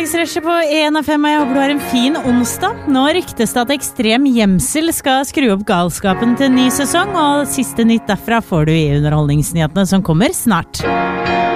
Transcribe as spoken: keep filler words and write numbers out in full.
Hverdagsrushet på en av fem, og jeg håper du har en fin onsdag. Nå ryktes det at Ekstrem Gjemsel skal skru opp galskapen til en ny sesong, og siste nytt derfra får du i Underholdningsnyhetene som kommer snart.